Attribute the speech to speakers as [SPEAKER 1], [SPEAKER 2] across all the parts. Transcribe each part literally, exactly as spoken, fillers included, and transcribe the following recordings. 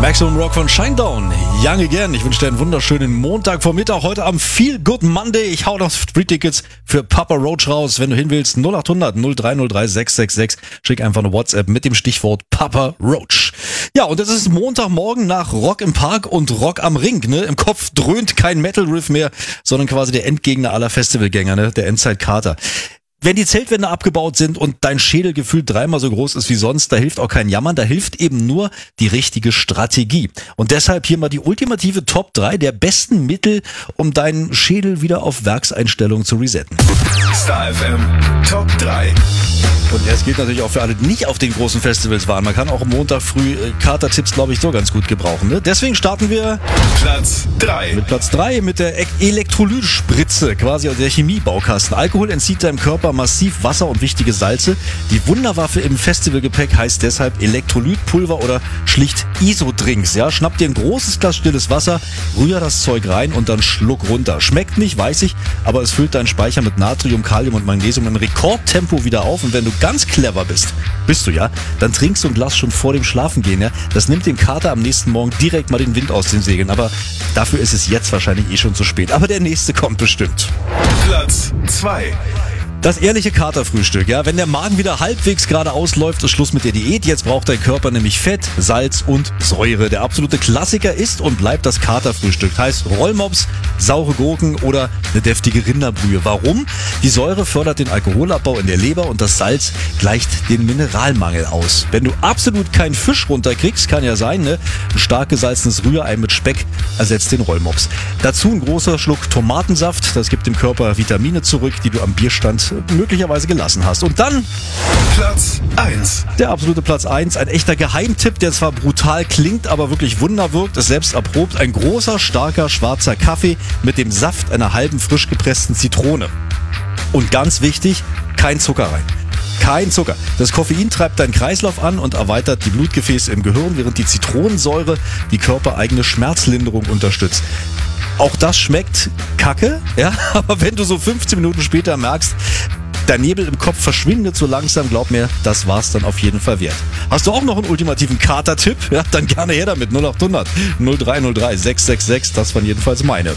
[SPEAKER 1] Maximum Rock von Shinedown, Young Again. Ich wünsche dir einen wunderschönen Montagvormittag. Heute am Feel Good Monday. Ich hau noch Street-Tickets für Papa Roach raus. Wenn du hin willst, null acht hundert null drei null drei sechs sechs sechs. Schick einfach eine WhatsApp mit dem Stichwort Papa Roach. Ja, und es ist Montagmorgen nach Rock im Park und Rock am Ring. Ne? Im Kopf dröhnt kein Metal-Riff mehr, sondern quasi der Endgegner aller Festivalgänger, ne? Der Endzeit-Kater. Wenn die Zeltwände abgebaut sind und dein Schädel gefühlt dreimal so groß ist wie sonst, da hilft auch kein Jammern, da hilft eben nur die richtige Strategie. Und deshalb hier mal die ultimative Top drei der besten Mittel, um deinen Schädel wieder auf Werkseinstellung zu resetten.
[SPEAKER 2] Star F M Top drei.
[SPEAKER 1] Und es gilt natürlich auch für alle, die nicht auf den großen Festivals waren. Man kann auch am Montag früh äh, Kater-Tipps, glaube ich, so ganz gut gebrauchen. Ne? Deswegen starten wir
[SPEAKER 2] Platz drei.
[SPEAKER 1] Mit Platz drei mit der e- Elektrolytspritze, quasi der Chemiebaukasten. Alkohol entzieht deinem Körper massiv Wasser und wichtige Salze. Die Wunderwaffe im Festivalgepäck heißt deshalb Elektrolytpulver oder schlicht Isodrinks. Ja? Schnapp dir ein großes Glas stilles Wasser, rühr das Zeug rein und dann schluck runter. Schmeckt nicht, weiß ich, aber es füllt deinen Speicher mit Natrium, Kalium und Magnesium im Rekordtempo wieder auf. Und wenn du ganz clever bist, bist du ja, dann trinkst du ein Glas schon vor dem Schlafengehen. Ja? Das nimmt dem Kater am nächsten Morgen direkt mal den Wind aus den Segeln. Aber dafür ist es jetzt wahrscheinlich eh schon zu spät. Aber der nächste kommt bestimmt.
[SPEAKER 2] Platz zwei.
[SPEAKER 1] Das ehrliche Katerfrühstück, ja. Wenn der Magen wieder halbwegs geradeaus läuft, ist Schluss mit der Diät. Jetzt braucht dein Körper nämlich Fett, Salz und Säure. Der absolute Klassiker ist und bleibt das Katerfrühstück. Heißt Rollmops, saure Gurken oder eine deftige Rinderbrühe. Warum? Die Säure fördert den Alkoholabbau in der Leber und das Salz gleicht den Mineralmangel aus. Wenn du absolut keinen Fisch runterkriegst, kann ja sein, ne? Ein stark gesalzenes Rührei mit Speck ersetzt den Rollmops. Dazu ein großer Schluck Tomatensaft. Das gibt dem Körper Vitamine zurück, die du am Bierstand möglicherweise gelassen hast. Und dann
[SPEAKER 2] Platz eins.
[SPEAKER 1] Der absolute Platz eins, ein echter Geheimtipp, der zwar brutal klingt, aber wirklich Wunder wirkt, ist selbst erprobt. Ein großer, starker, schwarzer Kaffee mit dem Saft einer halben frisch gepressten Zitrone. Und ganz wichtig, kein Zucker rein. Kein Zucker. Das Koffein treibt deinen Kreislauf an und erweitert die Blutgefäße im Gehirn, während die Zitronensäure die körpereigene Schmerzlinderung unterstützt. Auch das schmeckt kacke, ja, aber wenn du so fünfzehn Minuten später merkst, der Nebel im Kopf verschwindet so langsam, glaub mir, das war's dann auf jeden Fall wert. Hast du auch noch einen ultimativen Kater-Tipp? Ja, dann gerne her damit. null acht hundert null drei null drei sechs sechs sechs, das waren jedenfalls meine.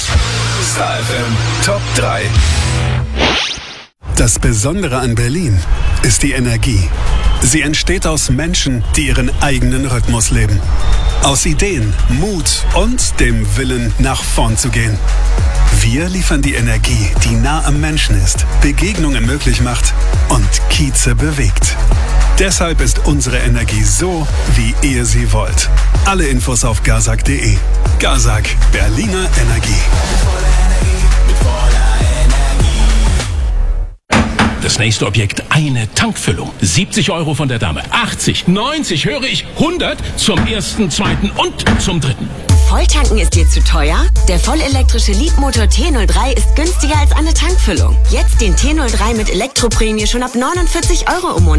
[SPEAKER 2] Star F M Top drei.
[SPEAKER 3] Das Besondere an Berlin ist die Energie. Sie entsteht aus Menschen, die ihren eigenen Rhythmus leben. Aus Ideen, Mut und dem Willen, nach vorn zu gehen. Wir liefern die Energie, die nah am Menschen ist, Begegnungen möglich macht und Kieze bewegt. Deshalb ist unsere Energie so, wie ihr sie wollt. Alle Infos auf gazak punkt de. Gazak, Berliner Energie.
[SPEAKER 4] Das nächste Objekt, eine Tankfüllung. siebzig Euro von der Dame. achtzig, neunzig, höre ich, hundert zum ersten, zweiten und zum dritten.
[SPEAKER 5] Volltanken ist dir zu teuer? Der vollelektrische Leapmotor T null drei ist günstiger als eine Tankfüllung. Jetzt den T null drei mit Elektroprämie schon ab neunundvierzig Euro im Monat.